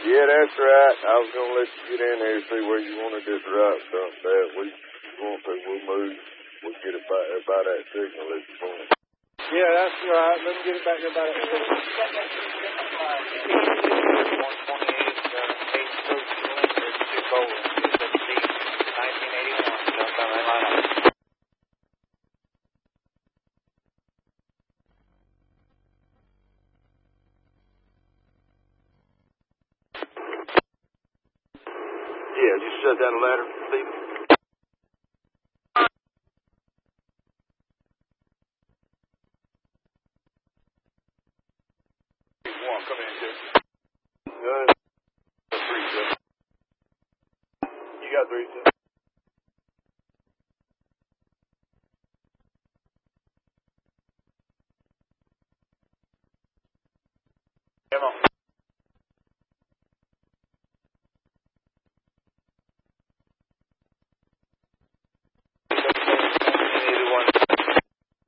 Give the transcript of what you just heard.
Yeah, that's right. I was going to let you get in there and see where you wanted this route dumped at. We want to, we'll move. We'll get it by that signal at the point. Yeah, that's right. Let me get it back here by that signal. 1981, Yeah, just shut down the ladder, Steve. Come in, Jim. Good. 3, 7. You got 3, 7.